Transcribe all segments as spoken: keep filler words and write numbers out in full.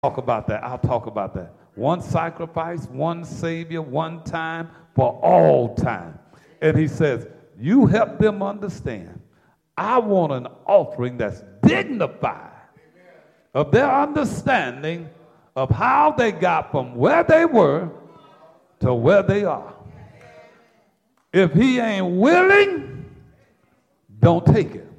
talk about that. I'll talk about that. One sacrifice, one Savior, one time for all time. And he says, you help them understand. I want an offering that's dignified of their understanding of how they got from where they were to where they are. If he ain't willing, don't take it.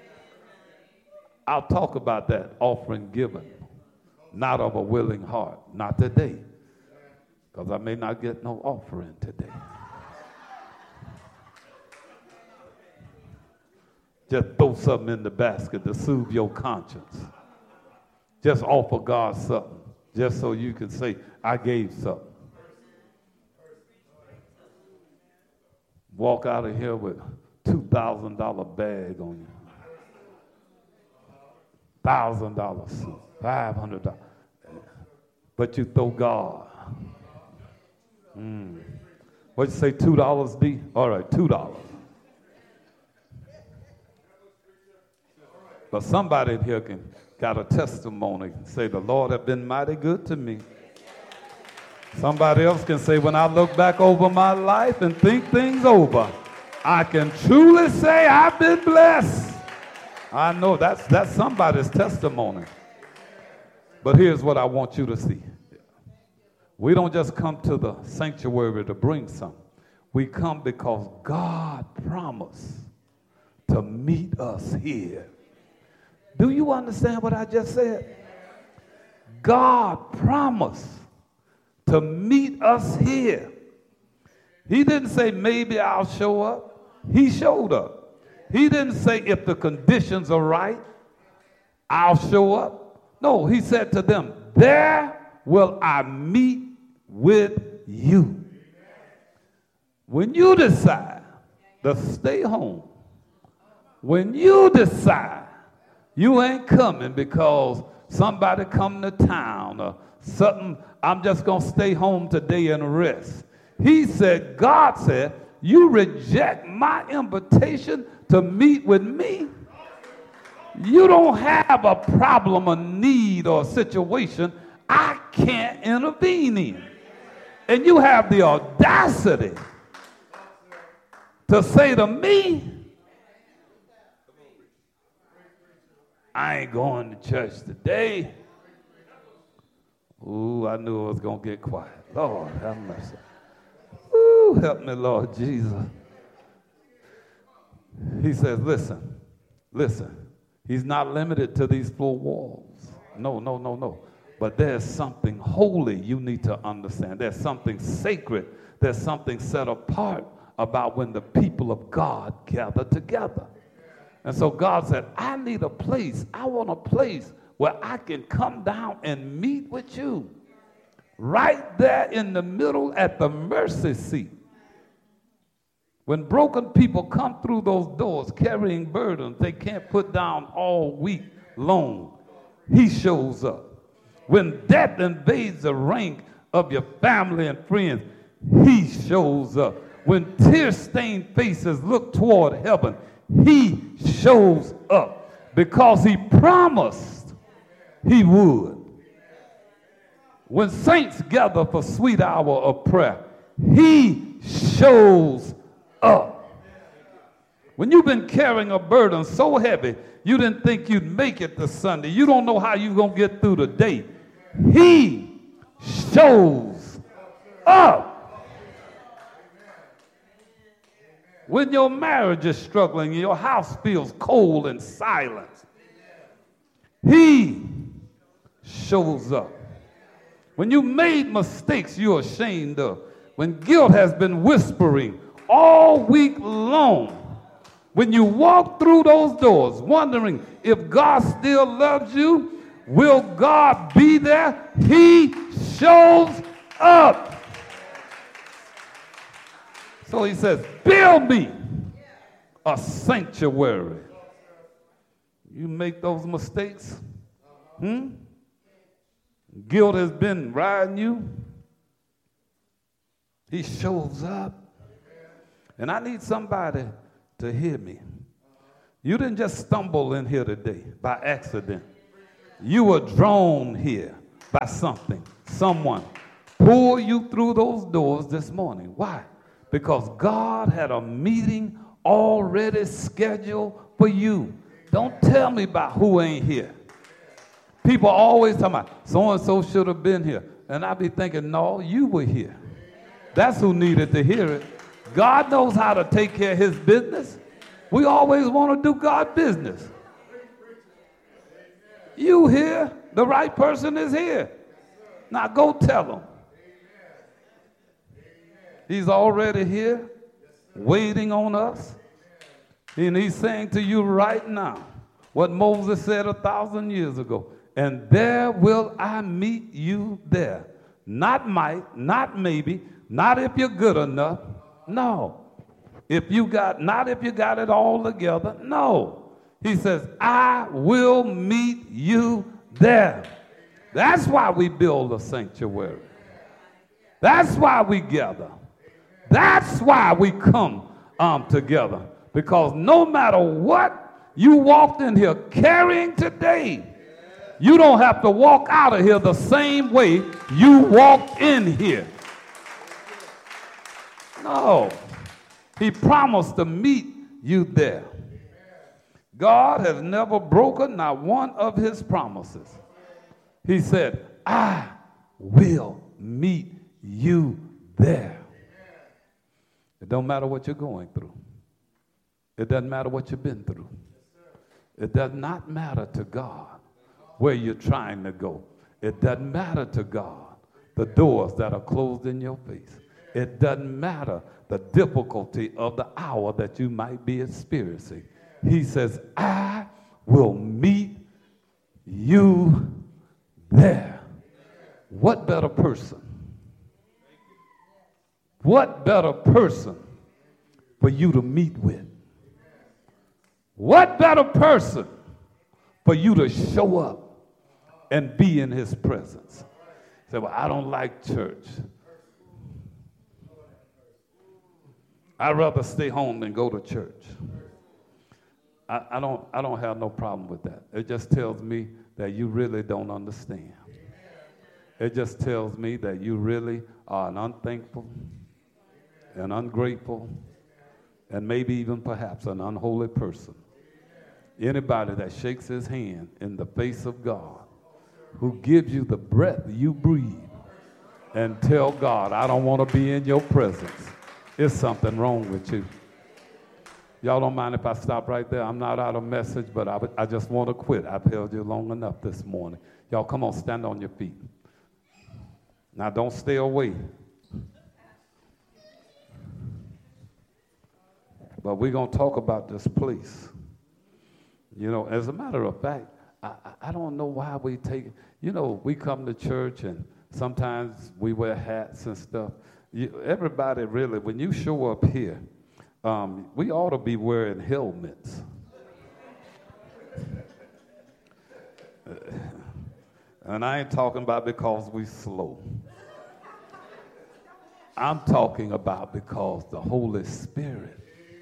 I'll talk about that offering given, not of a willing heart, not today, because I may not get no offering today. Just throw something in the basket to soothe your conscience. Just offer God something, just so you can say, I gave something. Walk out of here with two thousand dollars bag on you. one thousand dollars suit, five hundred dollars. But you throw God. Mm. What'd you say, two dollars, D? All right, two dollars. But somebody in here can got a testimony and say, the Lord have been mighty good to me. Somebody else can say, when I look back over my life and think things over, I can truly say I've been blessed. I know that's, that's somebody's testimony. But here's what I want you to see. We don't just come to the sanctuary to bring something. We come because God promised to meet us here. Do you understand what I just said? God promised to meet us here. He didn't say maybe I'll show up. He showed up. He didn't say if the conditions are right, I'll show up. No, he said to them, there will I meet with you. When you decide to stay home, when you decide you ain't coming because somebody come to town or something, I'm just going to stay home today and rest. He said, God said, you reject my invitation to meet with me. You don't have a problem, a need, or a situation I can't intervene in. And you have the audacity to say to me, I ain't going to church today. Ooh, I knew I was going to get quiet. Lord, have mercy. Ooh, help me, Lord Jesus. He says, listen, listen. He's not limited to these four walls. No, no, no, no. But there's something holy you need to understand. There's something sacred. There's something set apart about when the people of God gather together. And so God said, I need a place. I want a place where I can come down and meet with you. Right there in the middle at the mercy seat. When broken people come through those doors carrying burdens they can't put down all week long, he shows up. When death invades the rank of your family and friends, he shows up. When tear-stained faces look toward heaven, he shows up because he promised he would. When saints gather for sweet hour of prayer, he shows up. When you've been carrying a burden so heavy you didn't think you'd make it to Sunday, you don't know how you're going to get through the day, he shows up. When your marriage is struggling and your house feels cold and silent, he shows up. When you made mistakes you're ashamed of, when guilt has been whispering all week long, when you walk through those doors wondering if God still loves you, will God be there? He shows up. So he says, build me a sanctuary. You make those mistakes? Hmm? Guilt has been riding you. He shows up. And I need somebody to hear me. You didn't just stumble in here today by accident. You were drawn here by something, someone, pull you through those doors this morning. Why? Because God had a meeting already scheduled for you. Don't tell me about who ain't here. People always talk about so-and-so should have been here. And I be thinking, no, you were here. That's who needed to hear it. God knows how to take care of his business. We always want to do God's business. You here, the right person is here. Now go tell him. He's already here, waiting on us. And he's saying to you right now what Moses said a thousand years ago. And there will I meet you there. Not might, not maybe, not if you're good enough. No. If you got, not if you got it all together. No. He says, I will meet you there. That's why we build a sanctuary. That's why we gather. That's why we come um, together. Because no matter what you walked in here carrying today, you don't have to walk out of here the same way you walked in here. No. He promised to meet you there. God has never broken not one of his promises. He said, I will meet you there. It don't matter what you're going through. It doesn't matter what you've been through. It does not matter to God where you're trying to go. It doesn't matter to God the doors that are closed in your face. It doesn't matter the difficulty of the hour that you might be experiencing. He says, I will meet you there. What better person? What better person for you to meet with? What better person for you to show up and be in his presence? Say, well, I don't like church. I'd rather stay home than go to church. I, I don't I don't have no problem with that. It just tells me that you really don't understand. It just tells me that you really are an unthankful and ungrateful and maybe even perhaps an unholy person. Anybody that shakes his hand in the face of God, who gives you the breath you breathe, and tell God, I don't want to be in your presence, there's something wrong with you. Y'all don't mind if I stop right there? I'm not out of message, but I, I just want to quit. I've held you long enough this morning. Y'all, come on, stand on your feet. Now, don't stay away. But we're going to talk about this place. You know, as a matter of fact, I, I don't know why we take, you know, we come to church and sometimes we wear hats and stuff. You, everybody really, when you show up here, um, we ought to be wearing helmets. And I ain't talking about because we slow. I'm talking about because the Holy Spirit,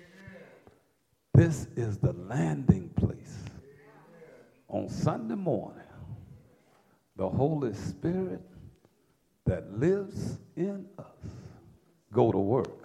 this is the landing place. On Sunday morning, the Holy Spirit that lives in us go to work.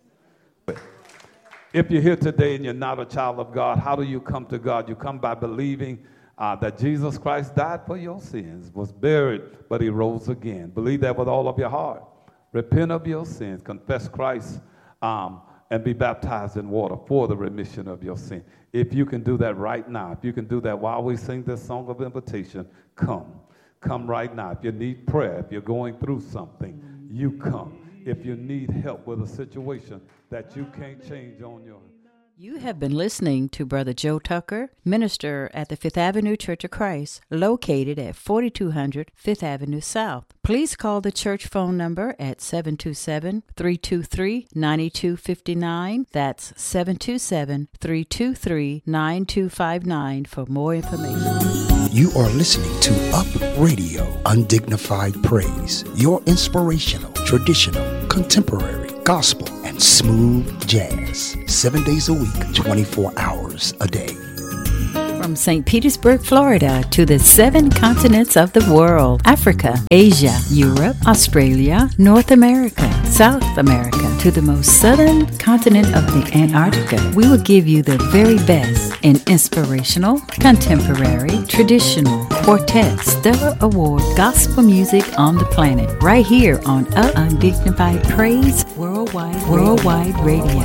If you're here today and you're not a child of God, how do you come to God? You come by believing uh, that Jesus Christ died for your sins, was buried, but he rose again. Believe that with all of your heart. Repent of your sins, confess Christ, um, and be baptized in water for the remission of your sin. If you can do that right now, if you can do that while we sing this song of invitation, come. Come right now. If you need prayer, if you're going through something, you come. If you need help with a situation that you can't change on your own. You have been listening to Brother Joe Tucker, minister at the Fifth Avenue Church of Christ, located at forty-two hundred Fifth Avenue South. Please call the church phone number at seven two seven, three two three, nine two five nine. That's seven two seven, three two three, nine two five nine for more information. You are listening to Up Radio, Undignified Praise, your inspirational, traditional, contemporary, gospel, and smooth jazz. Seven days a week, twenty-four hours a day. From From Saint Petersburg, Florida, to the seven continents of the world, Africa, Asia, Europe, Australia, North America, South America, to the most southern continent of the Antarctica, we will give you the very best in inspirational, contemporary, traditional, quartet, Stellar Award gospel music on the planet, right here on A Undignified Praise Worldwide Worldwide Radio.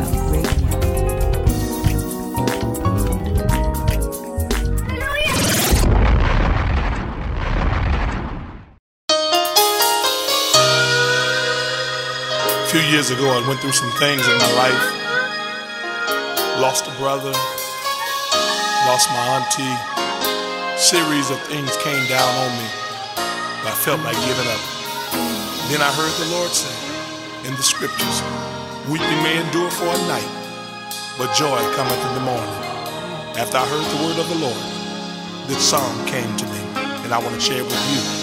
A few years ago, I went through some things in my life. Lost a brother, lost my auntie. Series of things came down on me. I felt like giving up. Then I heard the Lord say in the scriptures, weeping may endure for a night, but joy cometh in the morning. After I heard the word of the Lord, this song came to me, and I want to share it with you.